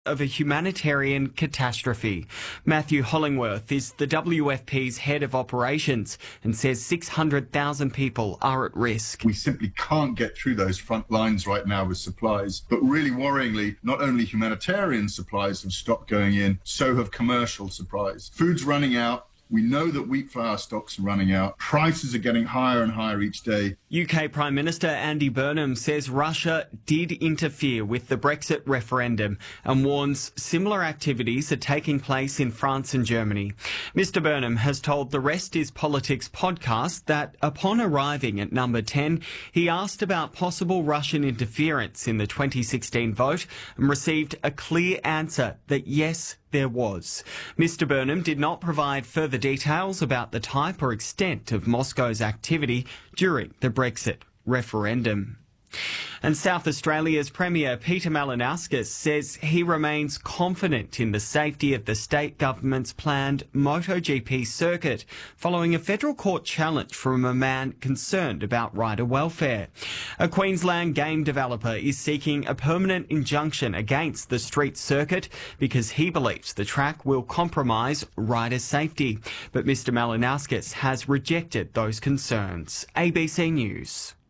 of a humanitarian catastrophe. Matthew Hollingworth is the WFP's head of operations and says 600,000 people are at risk. We simply can't get through those front lines right now with supplies. But really worryingly, not only humanitarian supplies have stopped going in, so have commercial supplies. Food's running out. We know that wheat flour stocks are running out. Prices are getting higher and higher each day. UK Prime Minister Andy Burnham says Russia did interfere with the Brexit referendum and warns similar activities are taking place in France and Germany. Mr Burnham has told the Rest is Politics podcast that upon arriving at number 10, he asked about possible Russian interference in the 2016 vote and received a clear answer that yes, there was. Mr Burnham did not provide further details about the type or extent of Moscow's activity during the Brexit referendum. And South Australia's Premier Peter Malinauskas says he remains confident in the safety of the state government's planned MotoGP circuit following a federal court challenge from a man concerned about rider welfare. A Queensland game developer is seeking a permanent injunction against the street circuit because he believes the track will compromise rider safety. But Mr Malinauskas has rejected those concerns. ABC News.